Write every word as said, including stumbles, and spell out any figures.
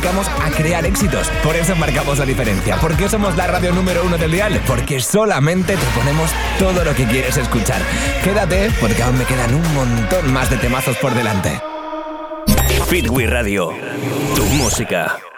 Vamos a crear éxitos, por eso marcamos la diferencia. ¿Por qué somos la radio número uno del dial? Porque solamente te ponemos todo lo que quieres escuchar. Quédate, porque aún me quedan un montón más de temazos por delante. Fitwi Radio, tu música.